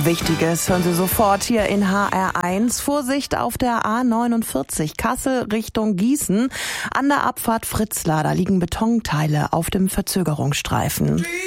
Wichtiges hören Sie sofort hier in HR1. Vorsicht auf der A49 Kassel Richtung Gießen. An der Abfahrt Fritzlar, da liegen Betonteile auf dem Verzögerungsstreifen.